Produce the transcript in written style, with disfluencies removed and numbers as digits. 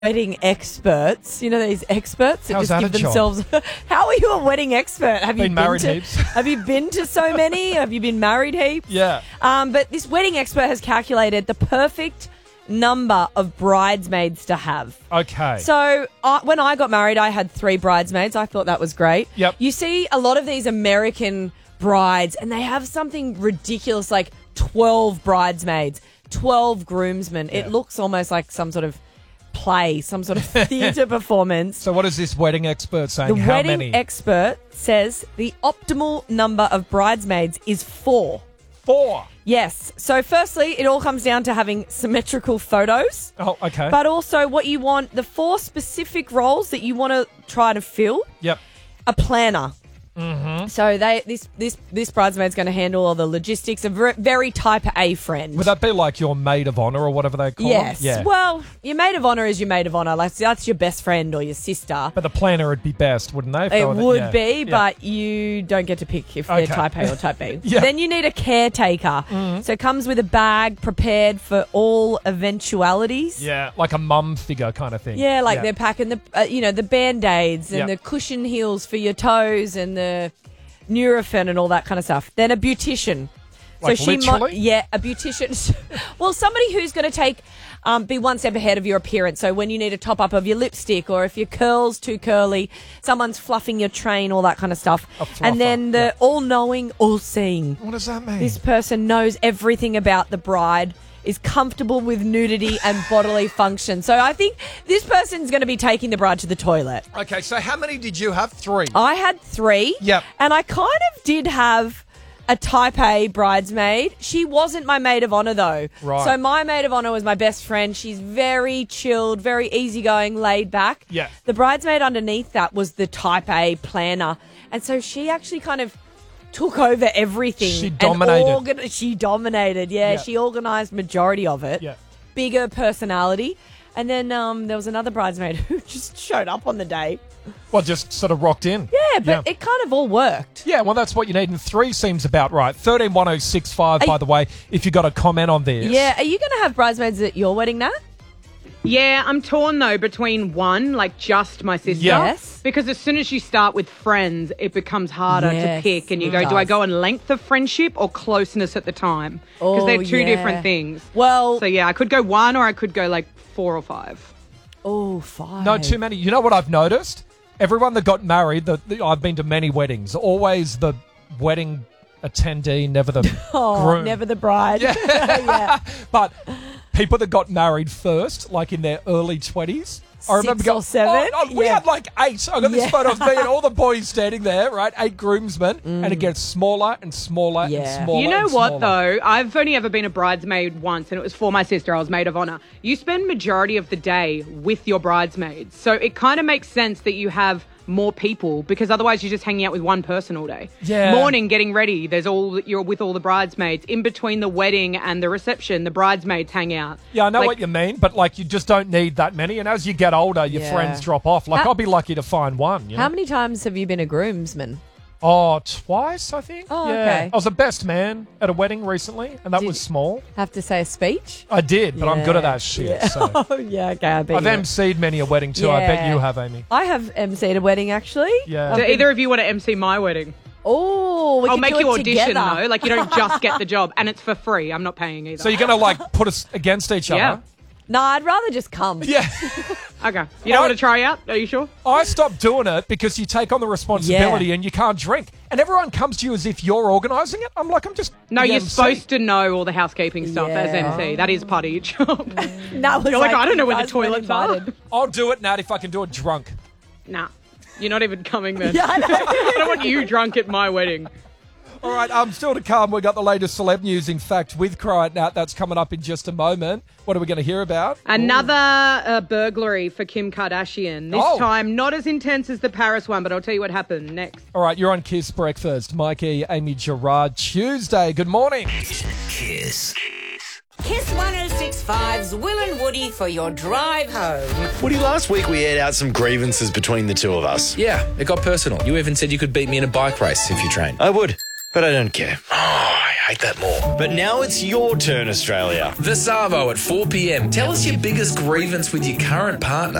wedding experts. You know these experts that How's just that give a job? themselves. How are you a wedding expert? Have you Been married to, heaps. Have you been to so many? Have you been married heaps? Yeah. But this wedding expert has calculated the perfect number of bridesmaids to have. Okay. So when I got married, I had 3 bridesmaids. I thought that was great. Yep. You see a lot of these American brides, and they have something ridiculous like 12 bridesmaids, 12 groomsmen. Yeah. It looks almost like some sort of play, some sort of theatre performance. So what is this wedding expert saying? The How wedding many? expert says the optimal number of bridesmaids is 4. 4. Yes. So firstly, it all comes down to having symmetrical photos. Oh, okay. But also what you want, the 4 specific roles that you want to try to fill, Yep. a planner. Mm-hmm. So this bridesmaid's going to handle all the logistics, a very type A friend. Would that be like your maid of honour or whatever they call Yes. them? Yeah. Well, your maid of honour is your maid of honour. Like, that's your best friend or your sister. But the planner would be best, wouldn't they? if they It were the- would yeah. be, Yeah. but you don't get to pick if they're Okay. type A or type B. Yeah. Then you need a caretaker. So it comes with a bag prepared for all eventualities. Yeah, like a mum figure kind of thing. Yeah, like they're packing the the Band-Aids and Yep. the cushion heels for your toes and the Nurofen and all that kind of stuff. Then a beautician. Like literally? A beautician. Well, somebody who's going to be one step ahead of your appearance. So when you need a top up of your lipstick, or if your curl's too curly, someone's fluffing your train, all that kind of stuff. A fluffer, And then the yeah. all-knowing, all-seeing. What does that mean? This person knows everything about the bride, is comfortable with nudity and bodily function. So I think this person's going to be taking the bride to the toilet. Okay, so how many did you have? 3. I had 3. Yep. And I kind of did have a type A bridesmaid. She wasn't my maid of honour, though. Right. So my maid of honour was my best friend. She's very chilled, very easygoing, laid back. Yeah. The bridesmaid underneath that was the type A planner. And so she actually kind of took over everything. She dominated. And she dominated, yeah. Yeah. She organised majority of it. Yeah. Bigger personality. And then there was another bridesmaid who just showed up on the day. Well, just sort of rocked in. Yeah, but it kind of all worked. Yeah, well, that's what you need. And 3 seems about right. 131065, by the way, if you got a comment on this. Yeah, are you going to have bridesmaids at your wedding, Nat? Yeah, I'm torn though between one, like just my sister. Yes. Because as soon as you start with friends, it becomes harder Yes, to pick. And you it go, do I does. go on length of friendship or closeness at the time? Because they're two different things. Well, So yeah, I could go 1 or I could go like 4 or 5. 5. No, too many. You know what I've noticed? Everyone that got married, I've been to many weddings, always the wedding attendee, never the groom. Never the bride. Yeah. But people that got married first, like in their early 20s, I remember 6 or 7? we Yeah. had like 8. I got this Yeah. photo of me and all the boys standing there, right? 8 groomsmen, and it gets smaller and smaller and Yeah. smaller. You know and what smaller. though? I've only ever been a bridesmaid once and it was for my sister. I was maid of honour. You spend majority of the day with your bridesmaids. So it kind of makes sense that you have more people because otherwise you're just hanging out with one person all day. Yeah. Morning, getting ready. You're with all the bridesmaids. In between the wedding and the reception, the bridesmaids hang out. Yeah, I know Like, what you mean, but like you just don't need that many. And as you get older, your Yeah. friends drop off. Like How- I'll be lucky to find one. You know? How many times have you been a groomsman? Oh, twice, I think. Oh, yeah. okay. I was a best man at a wedding recently, and that Did- was small. Have to say a speech? I did, but I'm good at Yeah. that shit. Yeah. So. Oh, yeah, okay, I bet I've you. emceed many a wedding too. I bet Yeah. you have, Amy. I have emceed a wedding, actually. Yeah. Do either of you want to MC my wedding? Oh, we I'll can make do you it audition together. though. Like you don't just get the job and it's for free. I'm not paying either. So you're going to like put us against each Yeah. other? No, I'd rather just come. Yeah. Okay. You don't want to try out? Are you sure? I stopped doing it because you take on the responsibility Yeah. and you can't drink. And everyone comes to you as if you're organising it. I'm just No, the you're MC. supposed to know all the housekeeping stuff as Yeah. MC. That is part of your job. No, You're like, I don't know where the guys weren't toilets are. invited. I'll do it, Nat, if I can do it drunk. Nah, you're not even coming then. Yeah, I know. I don't want you drunk at my wedding. All right, still to come, we got the latest celeb news, in fact, with Cry It Nat. That's coming up in just a moment. What are we going to hear about? Another burglary for Kim Kardashian. This Oh. time, not as intense as the Paris one, but I'll tell you what happened next. All right, you're on Kiss Breakfast. Mikey, Amy Gerard, Tuesday. Good morning. Kiss. Kiss 106.5's Will and Woody for your drive home. Woody, last week we aired out some grievances between the two of us. Yeah, it got personal. You even said you could beat me in a bike race if you trained. I would. but I don't care. Oh, I hate that more. But now it's your turn, Australia. The Savo at 4 p.m. Tell us your biggest grievance with your current partner.